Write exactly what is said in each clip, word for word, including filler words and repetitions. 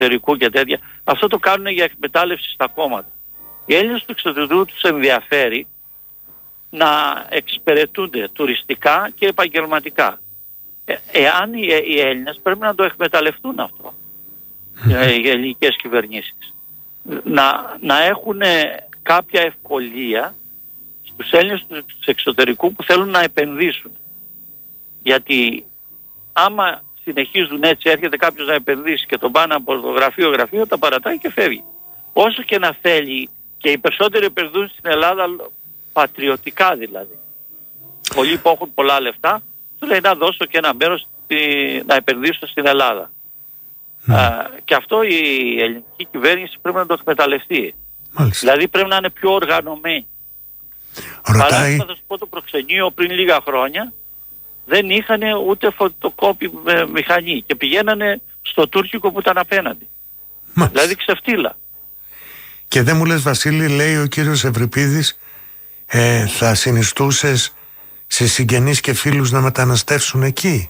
εξωτερικού και τέτοια, αυτό το κάνουν για εκμετάλλευση στα κόμματα. Οι Έλληνες του εξωτερικού τους ενδιαφέρει να εξυπηρετούνται τουριστικά και επαγγελματικά. Ε, εάν οι, οι Έλληνες πρέπει να το εκμεταλλευτούν αυτό, οι ελληνικές κυβερνήσεις, να, να έχουν κάποια ευκολία στους Έλληνες του εξωτερικού που θέλουν να επενδύσουν. Γιατί άμα συνεχίζουν έτσι, έρχεται κάποιος να επενδύσει και τον πάνε από το γραφείο γραφείο, τα παρατάει και φεύγει. Όσο και να θέλει, και οι περισσότεροι επενδύουν στην Ελλάδα πατριωτικά δηλαδή. Πολλοί που έχουν πολλά λεφτά, του λέει να δώσω και ένα μέρος να επενδύσω στην Ελλάδα. Mm. Α, και αυτό η ελληνική κυβέρνηση πρέπει να το εκμεταλλευτεί. Μάλιστα. Δηλαδή πρέπει να είναι πιο οργανωμένη. Ρωτάει... Παράδειγμα, θα σου πω, το προξενείο πριν λίγα χρόνια δεν είχαν ούτε φωτοκόπη μηχανή και πηγαίνανε στο τουρκικό που ήταν απέναντι. Μάλιστα. Δηλαδή ξεφτύλα. Και δεν μου λες, Βασίλη, λέει ο κύριος Ευρυπίδης, ε, θα συνιστούσες σε συγγενείς και φίλους να μεταναστεύσουν εκεί?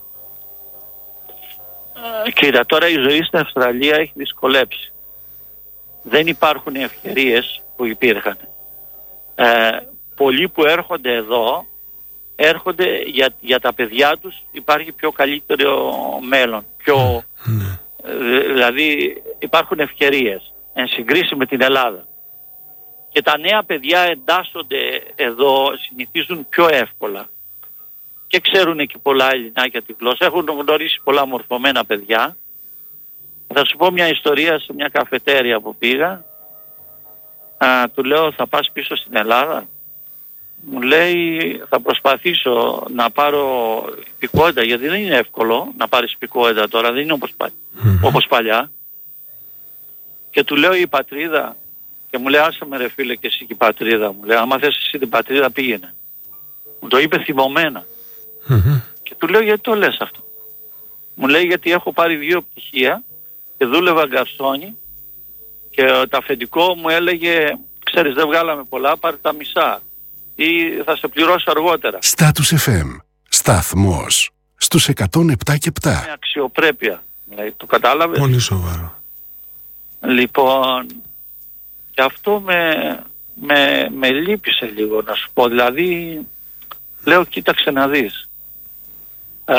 Ε, κοίτα, τώρα η ζωή στην Αυστραλία έχει δυσκολέψει. Δεν υπάρχουν οι ευκαιρίες που υπήρχαν. Ε, πολλοί που έρχονται εδώ έρχονται για, για τα παιδιά τους, υπάρχει πιο καλύτερο μέλλον. Πιο, mm. ε, δηλαδή υπάρχουν ευκαιρίες εν συγκρίση με την Ελλάδα. Και τα νέα παιδιά εντάσσονται εδώ, συνηθίζουν πιο εύκολα. Και ξέρουν και πολλά ελληνάκια τη γλώσσα. Έχουν γνωρίσει πολλά μορφωμένα παιδιά. Θα σου πω μια ιστορία σε μια καφετέρια που πήγα. Α, του λέω, θα πας πίσω στην Ελλάδα? Μου λέει, θα προσπαθήσω να πάρω υπηκότητα, γιατί δεν είναι εύκολο να πάρεις υπηκότητα τώρα, δεν είναι όπως, πα... mm-hmm. όπως παλιά. Και του λέω, η πατρίδα, και μου λέει, άσε με ρε φίλε και εσύ και η πατρίδα. Μου λέει, άμα θες εσύ την πατρίδα πήγαινε. Μου το είπε θυμωμένα. Mm-hmm. Και του λέω, γιατί το λες αυτό? Μου λέει, γιατί έχω πάρει δύο πτυχία και δούλευα γκαρσόνι και το αφεντικό μου έλεγε, ξέρεις, δεν βγάλαμε πολλά, πάρε τα μισά ή θα σε πληρώσω αργότερα. Status εφ εμ, σταθμός στους εκατόν επτά και επτά. Με αξιοπρέπεια, δηλαδή, το κατάλαβες? Πολύ σοβαρό. Λοιπόν, και αυτό με, με, με λύπησε λίγο, να σου πω. Δηλαδή, λέω, κοίταξε να δεις. Ε,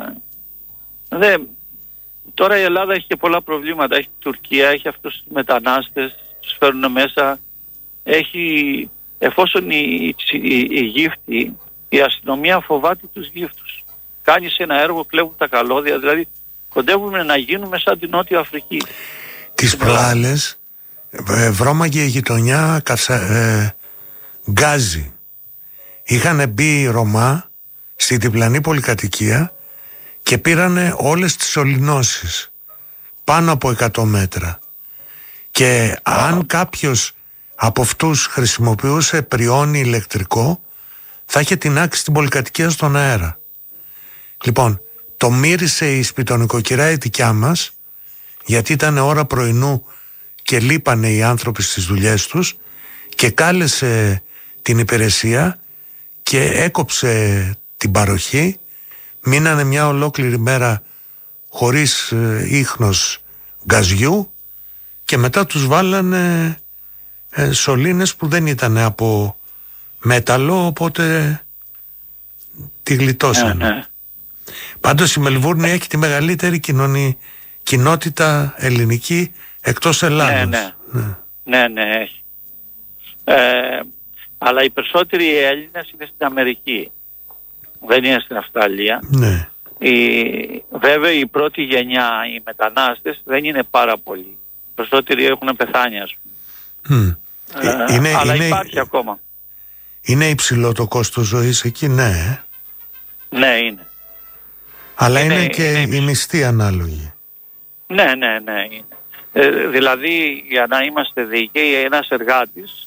δε, τώρα η Ελλάδα έχει και πολλά προβλήματα. Έχει την Τουρκία, έχει αυτούς τους μετανάστες, τους φέρνουν μέσα. Έχει, εφόσον οι, οι, οι γύφτοι, η αστυνομία φοβάται τους γύφτους. Κάνεις ένα έργο, κλέβουν τα καλώδια, δηλαδή κοντεύουμε να γίνουμε σαν την Νότια Αφρική. Τις προάλλες βρώμαγε η γειτονιά καυσα, ε, Γκάζι. Είχαν μπει Ρωμά στη διπλανή πολυκατοικία και πήρανε όλες τις σωληνώσεις πάνω από εκατό μέτρα. Και αν κάποιος από αυτούς χρησιμοποιούσε πριόνι ηλεκτρικό, θα είχε τινάξει την πολυκατοικία στον αέρα. Λοιπόν, το μύρισε η σπιτονικοκυρά η δικιά μας, γιατί ήταν ώρα πρωινού και λείπανε οι άνθρωποι στις δουλειές τους, και κάλεσε την υπηρεσία και έκοψε την παροχή. Μείνανε μια ολόκληρη μέρα χωρίς ε, ίχνος γκαζιού και μετά τους βάλανε ε, σωλήνες που δεν ήταν από μέταλλο, οπότε τη γλιτώσανε. Ναι, ναι. Πάντως η Μελβούρνη έχει τη μεγαλύτερη κοινωνική κοινότητα ελληνική εκτός Ελλάδας. Ναι, ναι, ναι, ναι, ναι έχει. Ε, αλλά οι περισσότεροι Έλληνες είναι στην Αμερική, δεν είναι στην Αυστραλία. Ναι. Η, βέβαια η πρώτη γενιά, οι μετανάστες δεν είναι πάρα πολλοί. Οι περισσότεροι έχουν πεθάνει, ας πούμε. Mm. Ε, είναι, αλλά είναι, υπάρχει ακόμα. Είναι υψηλό το κόστος ζωής εκεί, ναι. Ναι, είναι. Αλλά είναι, είναι και είναι η μισθή ανάλογη. Ναι, ναι, ναι. Είναι. Ε, δηλαδή, για να είμαστε δίκαιοι, ένας εργάτης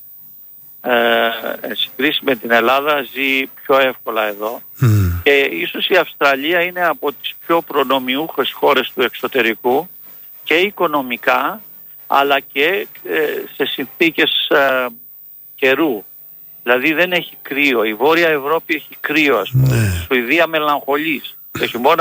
ε, συγκρίση με την Ελλάδα ζει πιο εύκολα εδώ. Mm. Και ίσως η Αυστραλία είναι από τις πιο προνομιούχες χώρες του εξωτερικού και οικονομικά, αλλά και ε, σε συνθήκες ε, καιρού. Δηλαδή δεν έχει κρύο. Η Βόρεια Ευρώπη έχει κρύο, ας πούμε. Ναι. Η Σουηδία μελαγχολείς το χειμώνα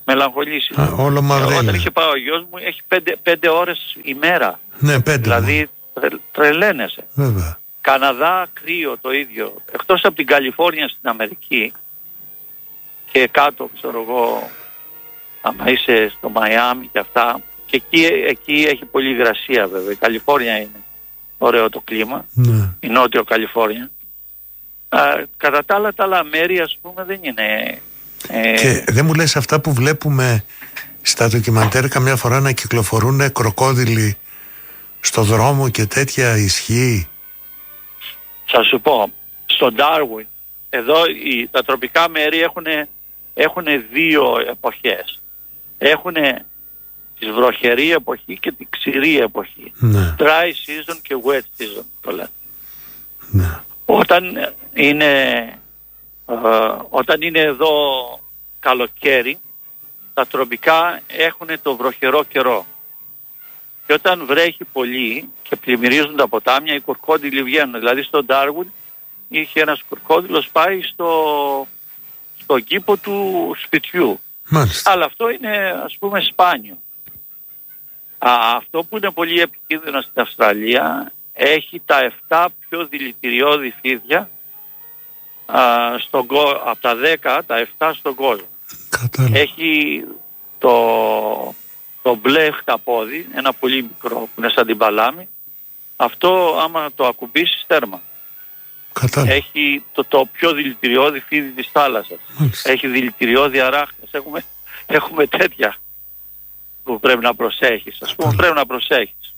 μελαγχολήσει. Α, όλο μαυρίλα. Όταν είχε πάει ο γιος μου έχει πέντε, πέντε ώρες ημέρα. Ναι, πέντε. Δηλαδή τρε, τρελαίνεσαι. Βέβαια. Καναδά, κρύο το ίδιο. Εκτός από την Καλιφόρνια στην Αμερική και κάτω, ξέρω εγώ, άμα είσαι στο Μαϊάμι και αυτά, και εκεί, εκεί έχει πολύ υγρασία βέβαια. Η Καλιφόρνια είναι ωραίο το κλίμα, Ναι. η Νότιο Καλιφόρνια. Α, κατά τα άλλα, τα άλλα μέρη, ας πούμε, δεν είναι... Ε, Και δεν μου λες αυτά που βλέπουμε στα ντοκιμαντέρ καμιά φορά να κυκλοφορούν κροκόδιλοι στο δρόμο και τέτοια, ισχύει? Θα σου πω, στο Darwin, εδώ οι, τα τροπικά μέρη έχουν, έχουν δύο εποχές. Έχουν τη βροχερή εποχή και τη ξηρή εποχή. Ναι. Dry season και wet season το λένε. Ναι. Όταν είναι, ε, όταν είναι εδώ καλοκαίρι, τα τροπικά έχουν το βροχερό καιρό. Και όταν βρέχει πολύ και πλημμυρίζουν τα ποτάμια, οι κουρκόδιλοι βγαίνουν. Δηλαδή στο Darwin είχε ένας κουρκόδιλος πάει στο, στον κήπο του σπιτιού. Μάλιστα. Αλλά αυτό είναι, ας πούμε, σπάνιο. Α, αυτό που είναι πολύ επικίνδυνο στην Αυστραλία, έχει τα εφτά πιο δηλητηριώδη φίδια α, στον, από τα δέκα, τα εφτά στον κόσμο. Κατάλαβα. Έχει το, το μπλε χταπόδι, ένα πολύ μικρό που είναι σαν την παλάμη. Αυτό άμα το ακουμπήσεις τέρμα. Κατάλαβα. Έχει το, το πιο δηλητηριώδη φίδι της θάλασσας. Μάλιστα. Έχει δηλητηριώδη αράχνες. Έχουμε, έχουμε τέτοια που πρέπει να προσέχεις. Ας πούμε, πρέπει να προσέχεις.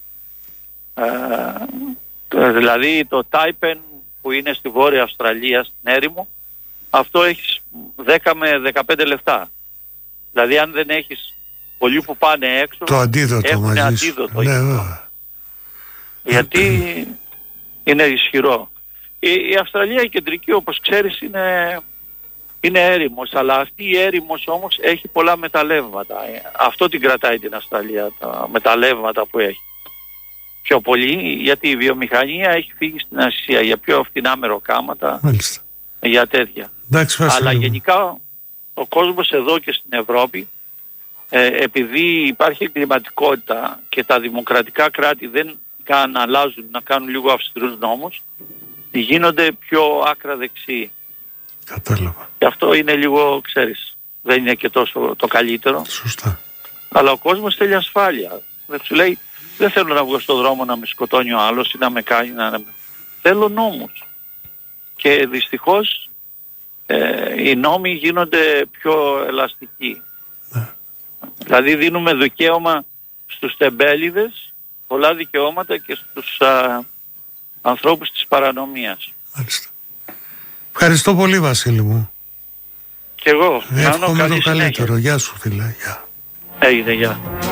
Ε, δηλαδή το Τάιπεν που είναι στη Βόρεια Αυστραλία, στην έρημο, αυτό έχεις δέκα με δεκαπέντε λεπτά. Δηλαδή αν δεν έχεις πολλοί που πάνε έξω, Το αντίδοτο έχουν μαζί αντίδοτο. Ναι, βέβαια. Γιατί είναι ισχυρό. Η, η Αυστραλία η κεντρική, όπως ξέρεις, είναι, είναι έρημος, αλλά αυτή η έρημος όμως έχει πολλά μεταλλεύματα. Αυτό την κρατάει την Αυστραλία, τα μεταλλεύματα που έχει. Πιο πολύ, γιατί η βιομηχανία έχει φύγει στην Ασία για πιο φτηνά μεροκάματα, Μάλιστα. για τέτοια. Εντάξει, Αλλά γενικά ο κόσμος εδώ και στην Ευρώπη, ε, επειδή υπάρχει εγκληματικότητα και τα δημοκρατικά κράτη δεν καν αλλάζουν να κάνουν λίγο αυστηρούς νόμους, γίνονται πιο άκρα δεξιοί. Κατάλαβα. Και αυτό είναι λίγο, ξέρεις, δεν είναι και τόσο το καλύτερο. Σωστά. Αλλά ο κόσμος θέλει ασφάλεια. Δεν σου λέει, δεν θέλω να βγω στον δρόμο να με σκοτώνει ο άλλος ή να με κάνει να... Θέλω νόμους. Και δυστυχώς ε, οι νόμοι γίνονται πιο ελαστικοί. Ναι. Δηλαδή δίνουμε δικαίωμα στους τεμπέληδες, πολλά δικαιώματα και στους α, ανθρώπους της παρανομίας. Μάλιστα. Ευχαριστώ πολύ, Βασίλη μου. Και εγώ. Εύχομαι το καλύτερο. Γεια σου, φίλε. Γεια. Έγινε, γεια.